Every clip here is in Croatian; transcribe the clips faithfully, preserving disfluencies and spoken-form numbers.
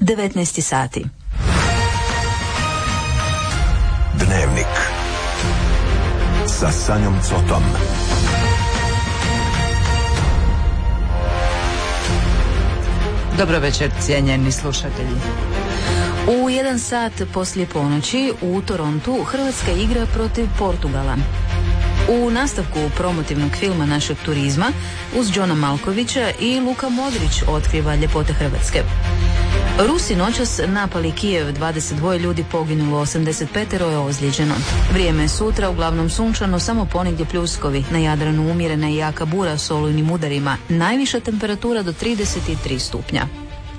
devetnaest sati. Dnevnik sa Sanjom Cotom. Dobro večer, cijenjeni slušatelji. U jedan sat poslije ponoći u Torontu Hrvatska igra protiv Portugala. U nastavku promotivnog filma našeg turizma uz Johna Malkovića i Luka Modrić otkriva ljepote Hrvatske. Rusi noćas napali Kijev, dvadeset dva ljudi poginulo, osamdeset pet je ozlijeđeno. Vrijeme je sutra uglavnom sunčano, samo ponegdje pljuskovi. Na Jadranu umjerena i jaka bura s olujnim udarima. Najviša temperatura do trideset tri stupnja.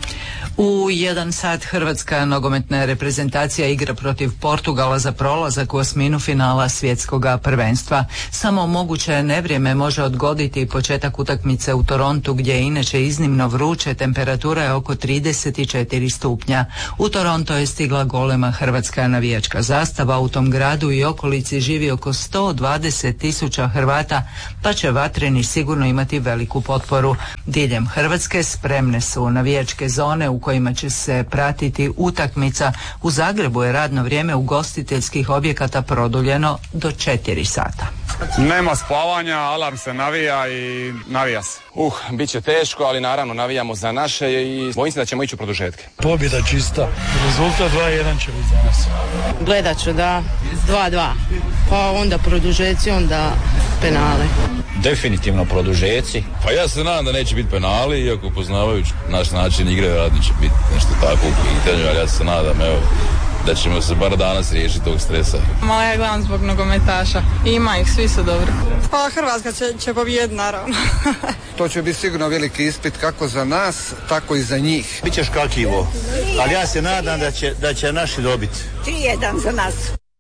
U jedan sat hrvatska nogometna reprezentacija igra protiv Portugala za prolazak u osminu finala svjetskog prvenstva. Samo moguće nevrijeme može odgoditi početak utakmice u Torontu, gdje je inače iznimno vruće, temperatura je oko trideset četiri stupnja. U Toronto je stigla golema hrvatska navijačka zastava. U tom gradu i okolici živi oko sto dvadeset tisuća Hrvata, pa će vatreni sigurno imati veliku potporu. Diljem Hrvatske spremne su navijačke zone u kojima će se pratiti utakmica. U Zagrebu je radno vrijeme ugostiteljskih objekata produljeno do četiri sata. Nema spavanja, alarm se navija i navija se. Uh, bit će teško, ali naravno navijamo za naše i bojim se da ćemo ići u produžetke. Pobjeda čista. Rezultat dva jedan će biti za nas. Gledat ću da dva dva. Pa onda produžeci, onda penale. Definitivno produžeci. Pa ja se nadam da neće biti penali, iako poznavajući naš način igre vjerojatno će biti nešto tako u pitanju, ali ja se nadam, evo, da ćemo se bar danas riješiti tog stresa. Malo ja gledam zbog nogometaša. Ima ih, svi su dobri. Pa Hrvatska će, će pobijediti, naravno. To će biti sigurno veliki ispit kako za nas, tako i za njih. Biće škakljivo, ali ja se nadam da će, da će naši dobiti. tri jedan za nas.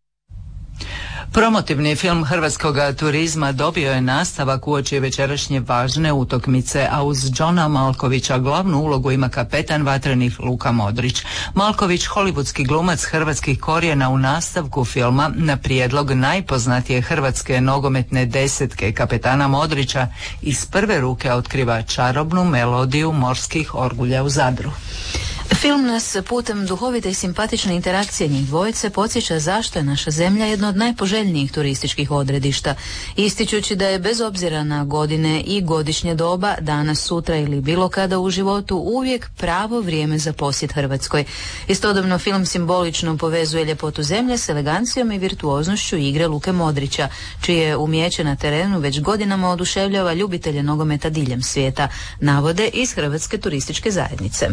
Promotivni film hrvatskog turizma dobio je nastavak uoči večerašnje važne utakmice, a uz Johna Malkovića glavnu ulogu ima kapetan vatrenih Luka Modrić. Malković, hollywoodski glumac hrvatskih korijena, u nastavku filma na prijedlog najpoznatije hrvatske nogometne desetke kapetana Modrića iz prve ruke otkriva čarobnu melodiju morskih orgulja u Zadru. Film nas putem duhovite i simpatične interakcije njih dvojice podsjeća zašto je naša zemlja jedna od najpoželjnijih turističkih odredišta, ističući da je bez obzira na godine i godišnje doba, danas, sutra ili bilo kada u životu, uvijek pravo vrijeme za posjet Hrvatskoj. Istodobno film simbolično povezuje ljepotu zemlje s elegancijom i virtuoznošću igre Luke Modrića, čije umijeće na terenu već godinama oduševljava ljubitelje nogometa diljem svijeta, navode iz Hrvatske turističke zajednice.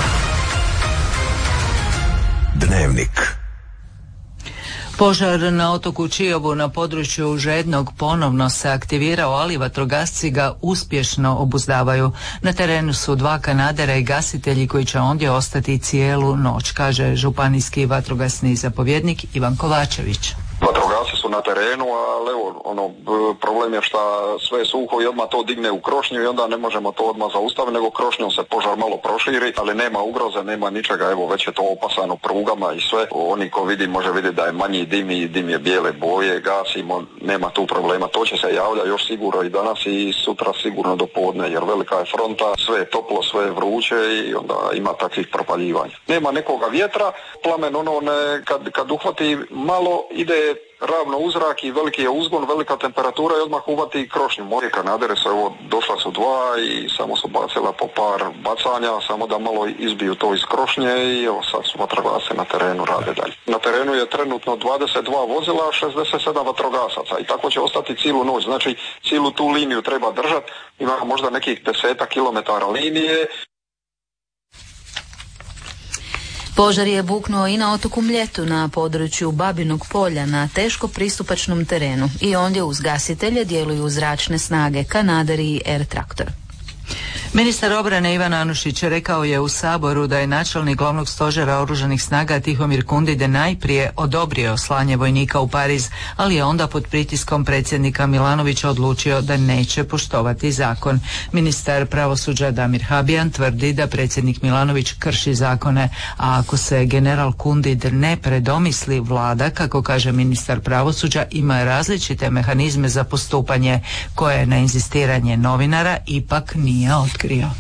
Dnevnik. Požar na otoku Čiovu na području Žednog ponovno se aktivirao, ali vatrogasci ga uspješno obuzdavaju. Na terenu su dva kanadera i gasitelji koji će ondje ostati cijelu noć, kaže županijski vatrogasni zapovjednik Ivan Kovačević. Vatrogasci su na terenu, ali evo, ono, problem je što sve je suho i odmah to digne u krošnju i onda ne možemo to odmah zaustaviti, nego krošnjom se požar malo proširi, ali nema ugroze, nema ničega, evo, već je to opasano prugama i sve. Oni ko vidi, može vidjeti da je manji dim i dim je bijele boje, gasimo, nema tu problema. To će se javlja još sigurno i danas i sutra sigurno do podne, jer velika je fronta, sve je toplo, sve je vruće i onda ima takvih propaljivanja. Nema nekoga vjetra, plamen ono ne, kad, kad uhvati malo ide ravno uzrak i veliki je uzgon, velika temperatura i odmah uvati krošnju. Moje kanadere su, evo, došla su dva i samo su bacila po par bacanja, samo da malo izbiju to iz krošnje i evo sad su vatrogasci na terenu, rade dalje. Na terenu je trenutno dvadeset dva vozila, šezdeset sedam vatrogasaca i tako će ostati cijelu noć. Znači cijelu tu liniju treba držati, ima možda nekih desetak kilometara linije. Požar je buknuo i na otoku Mljetu na području Babinog polja na teško pristupačnom terenu i ondje uz gasitelje djeluju zračne snage, kanaderi i air traktor. Ministar obrane Ivan Anušić rekao je u Saboru da je načelnik glavnog stožera oružanih snaga Tihomir Kundide najprije odobrio slanje vojnika u Pariz, ali je onda pod pritiskom predsjednika Milanovića odlučio da neće poštovati zakon. Ministar pravosuđa Damir Habijan tvrdi da predsjednik Milanović krši zakone, a ako se general Kundid ne predomisli, vlada, kako kaže ministar pravosuđa, ima različite mehanizme za postupanje koje na inzistiranje novinara ipak nije otkrio.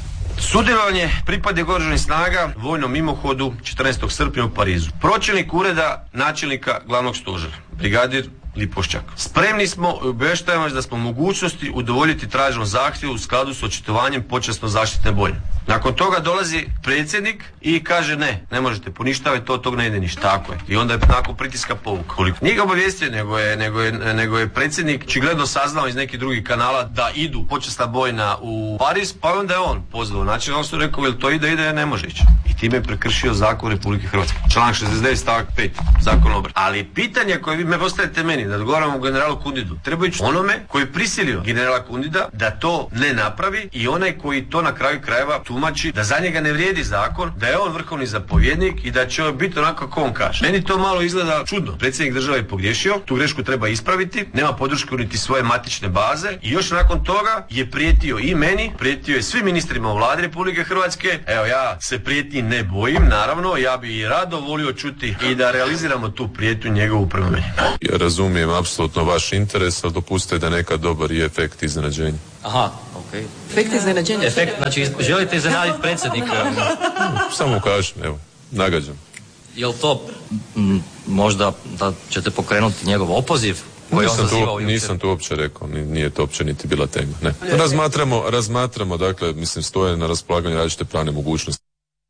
Sudjelovanje pripadnika oružanih snaga vojnom mimohodu četrnaestog srpnja u Parizu. Pročelnik ureda načelnika glavnog stožera, brigadir Lipošćak. Spremni smo i obavještavamo da smo u mogućnosti udovoljiti traženom zahtjevu u skladu s očitovanjem počasno zaštitne boje. Nakon toga dolazi predsjednik i kaže ne, ne možete, poništavati to, tog ne ide ništa. Tako je. I onda je nakon pritiska povuka. Koliko nije ga obavijestio, nego je, nego je, nego je predsjednik očigledno saznao iz nekih drugih kanala da idu počasna bojna u Pariz, pa onda je on pozvao. Znači on su rekao, jel to ide, ide, ne može ići. I time je prekršio zakon Republike Hrvatske. Članak šezdeset devet stavak pet, zakon o obrani. Ali pitanje koje vi me postavite meni, da odgovaramo generalu Kundidu, treba ići onome koji je prisilio generala Kundida da to ne napravi i onaj koji to na kraju krajeva tumači da za njega ne vrijedi zakon, da je on vrhovni zapovjednik i da će on biti onako kako on kaže. Meni to malo izgleda čudno. Predsjednik države je pogriješio, tu grešku treba ispraviti, nema podršku niti svoje matične baze i još nakon toga je prijetio i meni, prijetio je svim ministrima u Vladi Republike Hrvatske. Evo, ja se prijetnji ne bojim, naravno, ja bi i rado volio čuti i da realiziramo tu prijetnju njegovu prema meni. Ja razumijem apsolutno vaš interes, ali dopustite da nekad dobar i efekt iznenađenja. Aha, okej. Okay. Efekt iznenađenja? Efekt, znači želite iznenaditi predsjednika? Samo kažem, evo, nagađam. Jel to m, možda da ćete pokrenuti njegov opoziv? Nisam tu, nisam tu uopće rekao, nije to uopće niti bila tema, ne. Razmatramo, razmatramo, dakle, mislim, stoje na raspolaganju različite pravne mogućnosti.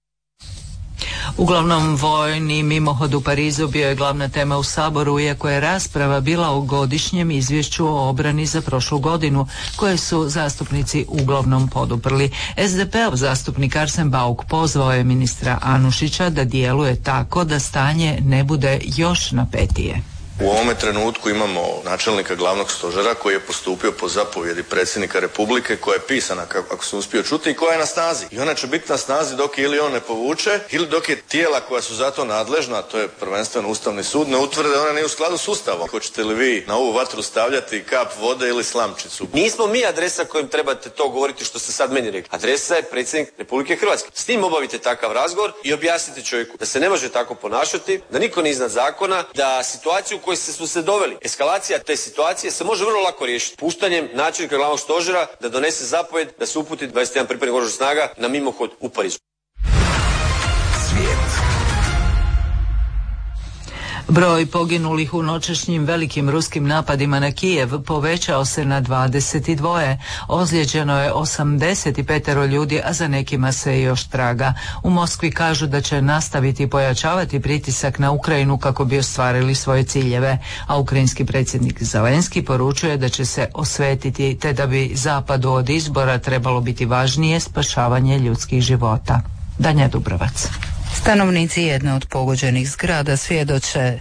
Uglavnom, vojni mimohod u Parizu bio je glavna tema u Saboru, iako je rasprava bila o godišnjem izvješću o obrani za prošlu godinu, koje su zastupnici uglavnom poduprli. es de pe-ov zastupnik Arsen Bauk pozvao je ministra Anušića da djeluje tako da stanje ne bude još napetije. U ovome trenutku imamo načelnika glavnog stožera koji je postupio po zapovjedi predsjednika Republike, koja je pisana, ako se uspio čuti, i koja je na snazi. I ona će biti na snazi dok ili on ne povuče, ili dok je tijela koja su za to nadležna, a to je prvenstveno Ustavni sud, ne utvrde da ona nije u skladu s Ustavom. Hoćete li vi na ovu vatru stavljati kap vode ili slamčicu? Nismo mi adresa kojim trebate to govoriti što ste sad meni rekli. Adresa je predsjednik Republike Hrvatske. S tim obavite takav razgovor i objasnite čovjeku da se ne može tako ponašati, da niko nije iznad zakona, da situaciju koji su se doveli. Eskalacija te situacije se može vrlo lako riješiti puštanjem načelnika glavnog stožera da donese zapovjed da se uputi dvadeset jedan pripadnik oružanih snaga na mimohod u Parizu. Broj poginulih u noćašnjim velikim ruskim napadima na Kijev povećao se na dvadeset dva. Ozlijeđeno je osamdeset pet ljudi, a za nekima se još traga. U Moskvi kažu da će nastaviti pojačavati pritisak na Ukrajinu kako bi ostvarili svoje ciljeve, a ukrajinski predsjednik Zelenski poručuje da će se osvetiti te da bi zapadu od izbora trebalo biti važnije spašavanje ljudskih života. Danja Dubrovac. Stanovnici jedne od pogođenih zgrada svjedoče.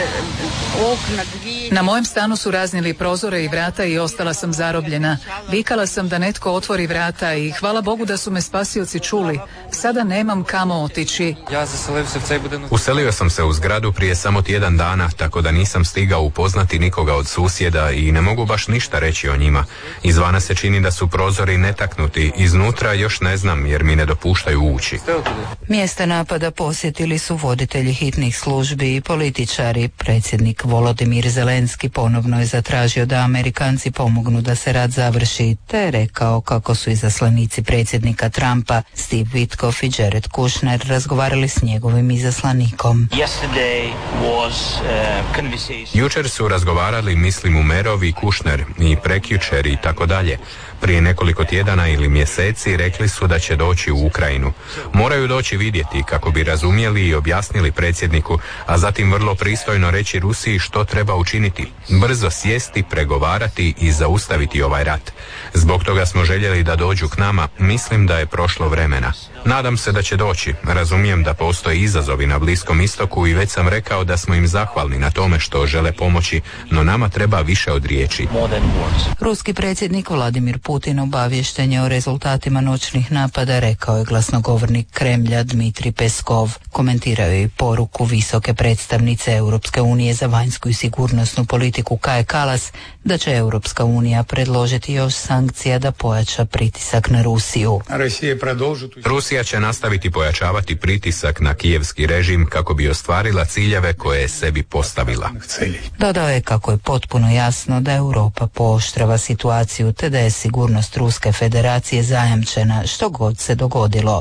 Na mojem stanu su raznijeli prozore i vrata i ostala sam zarobljena. Vikala sam da netko otvori vrata i hvala Bogu da su me spasioci čuli. Sada nemam kamo otići. Uselio sam se u zgradu prije samo tjedan dana, tako da nisam stigao upoznati nikoga od susjeda i ne mogu baš ništa reći o njima. Izvana se čini da su prozori netaknuti, iznutra još ne znam jer mi ne dopuštaju ući. Mjesta napada posjetili su voditelji hitnih službi i političari. Predsjednik Volodimir Zelenski ponovno je zatražio da Amerikanci pomognu da se rat završi, te je rekao kako su izaslanici predsjednika Trumpa Steve Witkoff i Jared Kushner razgovarali s njegovim izaslanikom. Jučer su razgovarali, mislim, Umerov i Kushner i prekjučer i tako dalje. Prije nekoliko tjedana ili mjeseci rekli su da će doći u Ukrajinu. Moraju doći vidjeti kako bi razumjeli i objasnili predsjedniku, a zatim vrlo pristojno reći Rusiji što treba učiniti. Brzo sjesti, pregovarati i zaustaviti ovaj rat. Zbog toga smo željeli da dođu k nama. Mislim da je prošlo vremena. Nadam se da će doći. Razumijem da postoje izazovi na Bliskom istoku i već sam rekao da smo im zahvalni na tome što žele pomoći, no nama treba više od riječi. Ruski predsjednik Vladimir Putin obavješten je o rezultatima noćnih napada, rekao je glasnogovornik Kremlja Dmitrij Peskov. Peskov. Komentirao je i poruku visoke predstavnice Europske unije za vanjsku i sigurnosnu politiku Kaje Kalas da će Europska unija predložiti još sankcija da pojača pritisak na Rusiju. Rusija će nastaviti pojačavati pritisak na kijevski režim kako bi ostvarila ciljeve koje je sebi postavila. Dodao je kako je potpuno jasno da Europa pooštrava situaciju te da je sigurnost Ruske federacije zajamčena što god se dogodilo.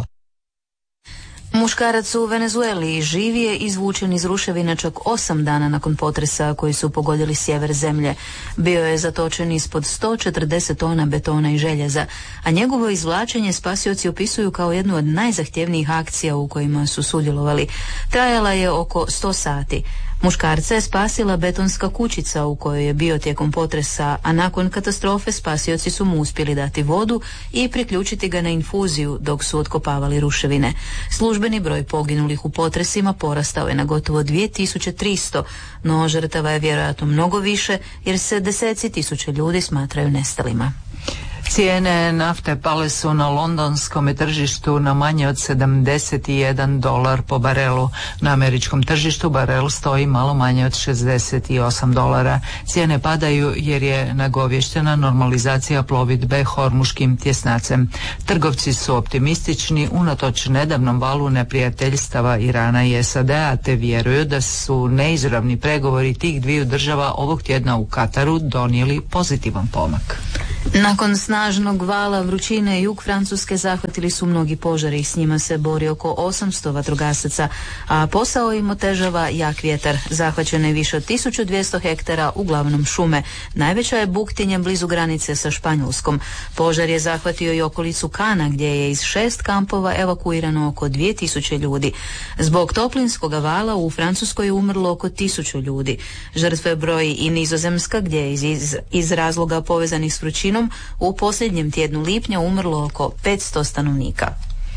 Muškarac u Venezueli živ je izvučen iz ruševina čak osam dana nakon potresa koji su pogodili sjever zemlje. Bio je zatočen ispod sto četrdeset tona betona i željeza, a njegovo izvlačenje spasioci opisuju kao jednu od najzahtjevnijih akcija u kojima su sudjelovali. Trajala je oko sto sati. Muškarca je spasila betonska kućica u kojoj je bio tijekom potresa, a nakon katastrofe spasioci su mu uspjeli dati vodu i priključiti ga na infuziju dok su otkopavali ruševine. Službeni broj poginulih u potresima porastao je na gotovo dvije tisuće tristo, no žrtava je vjerojatno mnogo više jer se deseci tisuća ljudi smatraju nestalima. Cijene nafte pale su na londonskom tržištu na manje od sedamdeset jedan dolar po barelu. Na američkom tržištu barel stoji malo manje od šezdeset osam dolara. Cijene padaju jer je nagovještena normalizacija plovidbe hormuškim tjesnacem. Trgovci su optimistični unatoč nedavnom valu neprijateljstava Irana i S A D-a, te vjeruju da su neizravni pregovori tih dviju država ovog tjedna u Kataru donijeli pozitivan pomak. Nakon snažnog vala vrućine jug Francuske zahvatili su mnogi požari i s njima se bori oko osamsto vatrogasaca, a posao im otežava jak vjetar. Zahvaćeno je više od tisuću dvjesto hektara, uglavnom šume. Najveća je buktinja blizu granice sa Španjolskom. Požar je zahvatio i okolicu Kana gdje je iz šest kampova evakuirano oko dvije tisuće ljudi. Zbog toplinskog vala u Francuskoj je umrlo oko tisuću ljudi. Žrtve broji i Nizozemska gdje je iz, iz, iz razloga povezanih s vrućinom u posljednjem tjednu lipnja umrlo oko petsto stanovnika.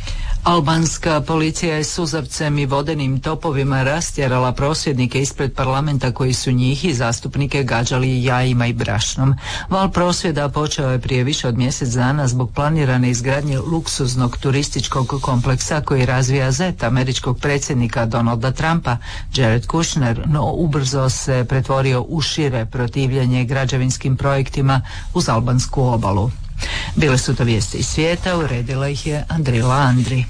Albanska policija je suzavcem i vodenim topovima rastjerala prosvjednike ispred parlamenta koji su njih i zastupnike gađali jajima i brašnom. Val prosvjeda počeo je prije više od mjesec dana zbog planirane izgradnje luksuznog turističkog kompleksa koji razvija zet američkog predsjednika Donalda Trumpa, Jared Kushner, no ubrzo se pretvorio u šire protivljenje građevinskim projektima uz albansku obalu. Bile su to vijesti iz svijeta, uredila ih je Andrila Andri.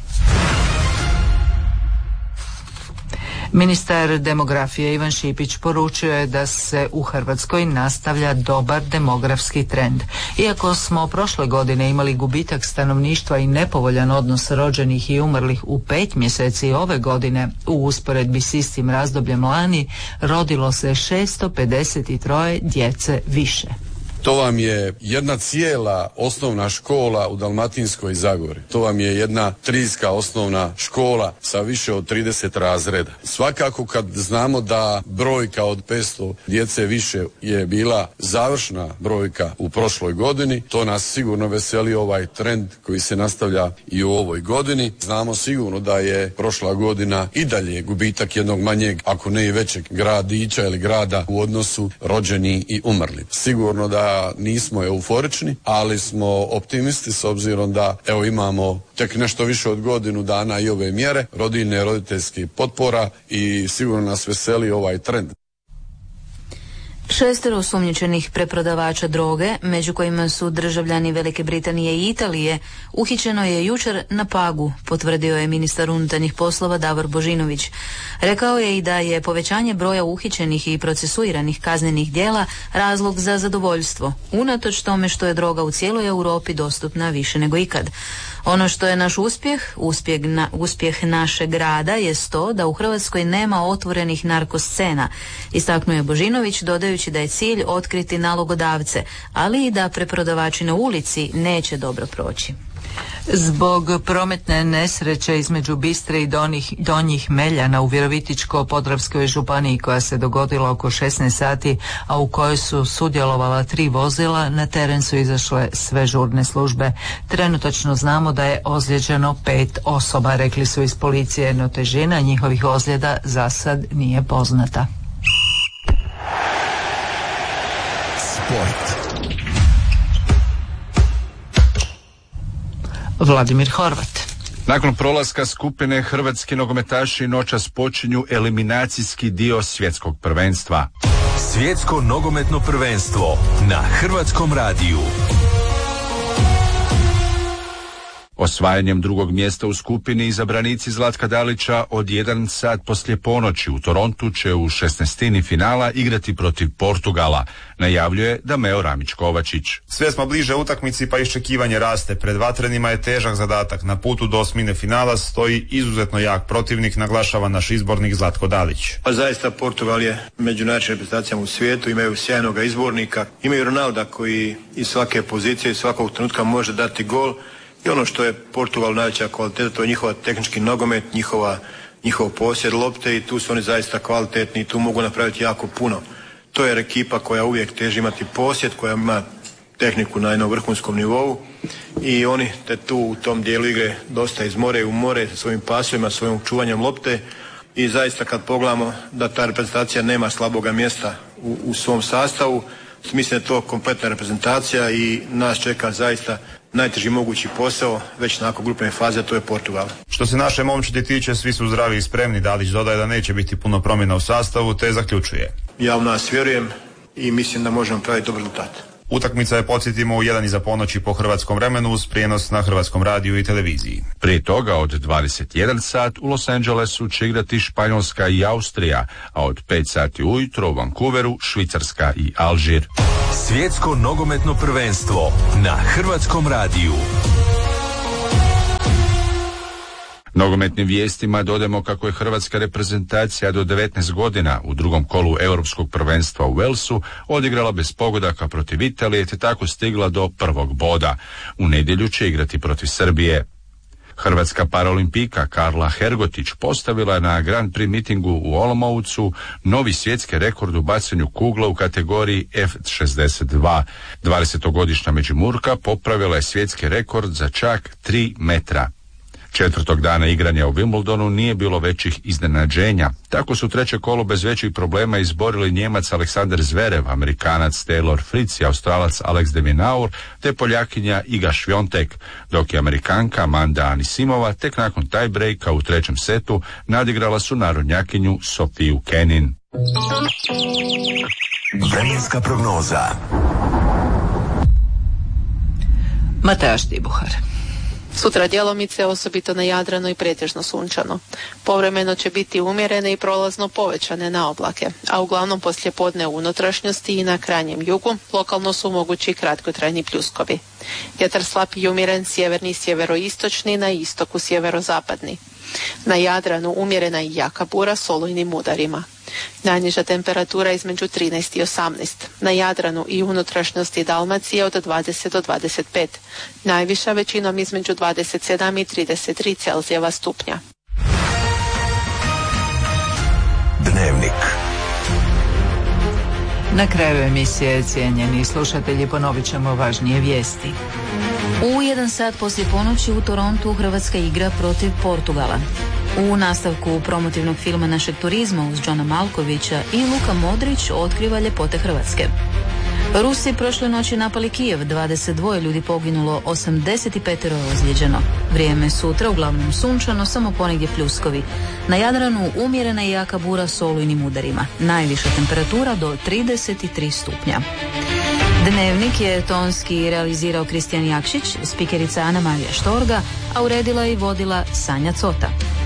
Ministar demografije Ivan Šipić poručio je da se u Hrvatskoj nastavlja dobar demografski trend. Iako smo prošle godine imali gubitak stanovništva i nepovoljan odnos rođenih i umrlih u pet mjeseci ove godine, u usporedbi s istim razdobljem lani rodilo se šesto pedeset tri djece više. To vam je jedna cijela osnovna škola u Dalmatinskoj Zagori. To vam je jedna trijska osnovna škola sa više od trideset razreda. Svakako kad znamo da brojka od petsto djece više je bila završna brojka u prošloj godini, to nas sigurno veseli ovaj trend koji se nastavlja i u ovoj godini. Znamo sigurno da je prošla godina i dalje gubitak jednog manjeg, ako ne i većeg gradića ili grada u odnosu rođeni i umrli. Sigurno da nismo euforični, ali smo optimisti s obzirom da evo imamo tek nešto više od godinu dana i ove mjere, rodiljne, roditeljskih potpora i sigurno nas veseli ovaj trend. Šestero osumnjičenih preprodavača droge, među kojima su državljani Velike Britanije i Italije, uhićeno je jučer na Pagu, potvrdio je ministar unutarnjih poslova Davor Božinović. Rekao je i da je povećanje broja uhićenih i procesuiranih kaznenih djela razlog za zadovoljstvo, unatoč tome što je droga u cijeloj Europi dostupna više nego ikad. Ono što je naš uspjeh, uspjeh, na, uspjeh našeg rada je to da u Hrvatskoj nema otvorenih narkoscena, istaknuo je Božinović, dodajući da je cilj otkriti nalogodavce, ali i da preprodavači na ulici neće dobro proći. Zbog prometne nesreće između Bistre i Donih, Donjih Meljana u Virovitičko-podravskoj županiji koja se dogodila oko šesnaest sati, a u kojoj su sudjelovala tri vozila, na teren su izašle sve žurne službe. Trenutačno znamo da je ozlijeđeno pet osoba, rekli su iz policije, no težina njihovih ozljeda za sad nije poznata. Sport. Vladimir Horvat. Nakon prolaska skupine hrvatski nogometaši noćas počinju eliminacijski dio svjetskog prvenstva. Svjetsko nogometno prvenstvo na Hrvatskom radiju. Osvajanjem drugog mjesta u skupini izabranici Zlatka Dalića od jedan sat poslije ponoći u Torontu će u šesnaestini finala igrati protiv Portugala, najavljuje Dameo Ramić-Kovačić. Sve smo bliže utakmici pa iščekivanje raste. Pred vatrenima je težak zadatak. Na putu do osmine finala stoji izuzetno jak protivnik, naglašava naš izbornik Zlatko Dalić. Pa zaista Portugal je među najjačim reprezentacijama u svijetu, imaju sjajnog izbornika, imaju Ronalda koji iz svake pozicije i svakog trenutka može dati gol. I ono što je Portugal najveća kvaliteta, to je njihova tehnički nogomet, njihova, njihov posjed lopte i tu su oni zaista kvalitetni i tu mogu napraviti jako puno. To je ekipa koja uvijek teži imati posjed, koja ima tehniku na jednom vrhunskom nivou i oni te tu u tom dijelu igre dosta izmore u more sa svojim pasovima, svojim čuvanjem lopte i zaista kad pogledamo da ta reprezentacija nema slaboga mjesta u, u svom sastavu, mislim da je to kompletna reprezentacija i nas čeka zaista najteži mogući posao već nakon grupne faze, to je Portugal. Što se naše momčadi tiče, svi su zdravi i spremni. Dalić dodaje da neće biti puno promjena u sastavu, te zaključuje. Ja u nas vjerujem i mislim da možemo praviti dobar rezultat. Utakmica je, podsjetimo, u jedan iza ponoći po hrvatskom vremenu uz prijenos na Hrvatskom radiju i televiziji. Prije toga od dvadeset jedan sat u Los Angelesu će igrati Španjolska i Austrija, a od pet sati ujutro u Vancouveru Švicarska i Alžir. Svjetsko nogometno prvenstvo na Hrvatskom radiju. Nogometnim vijestima dodamo kako je hrvatska reprezentacija do devetnaest godina u drugom kolu europskog prvenstva u Walesu odigrala bez pogodaka protiv Italije te tako stigla do prvog boda. U nedjelju će igrati protiv Srbije. Hrvatska paraolimpijka Karla Hergotić postavila je na Grand Prix mitingu u Olomoucu novi svjetski rekord u bacanju kugle u kategoriji F šezdeset dva. dvadesetogodišnja Međimurka popravila je svjetski rekord za čak tri metra. Četvrtog dana igranja u Wimbledonu nije bilo većih iznenađenja. Tako su treće kolo bez većih problema izborili Njemac Aleksander Zverev, Amerikanac Taylor Fritz i Australac Alex de Minaur, te Poljakinja Iga Świątek, dok je Amerikanka Amanda Anisimova tek nakon tie-breaka u trećem setu nadigrala su narodnjakinju Sofiju Kenin. Vremenska prognoza. Mateja Štibuhar. Sutra djelomice, osobito na Jadranu i pretežno sunčano. Povremeno će biti umjerene i prolazno povećane na oblake, a uglavnom poslijepodne u unutrašnjosti i na krajnjem jugu lokalno su mogući kratkotrajni pljuskovi. Vjetar slab i umjeren sjeverni i sjeveroistočni, na istoku sjeverozapadni. Na Jadranu umjerena i jaka bura s olujnim udarima. Najniža temperatura između trinaest i osamnaest. Na Jadranu i unutrašnjosti Dalmacije od dvadeset do dvadeset pet. Najviša većinom između dvadeset sedam i trideset tri Celzijeva stupnja. Dnevnik. Na kraju emisije, cijenjeni slušatelji, ponovit ćemo važnije vijesti. U jedan sat poslije ponoći u Torontu Hrvatska igra protiv Portugala. U nastavku promotivnog filma našeg turizma uz Johna Malkovića i Luka Modrić otkriva ljepote Hrvatske. Rusi prošle noći napali Kijev, dvadeset dva ljudi poginulo, osamdeset pet ozlijeđeno. Vrijeme sutra uglavnom sunčano, samo ponegdje pljuskovi. Na Jadranu umjerena i jaka bura s olujnim udarima. Najviša temperatura do trideset tri stupnja. Dnevnik je tonski realizirao Kristijan Jakšić, spikerica Ana Marija Štorga, a uredila i vodila Sanja Cota.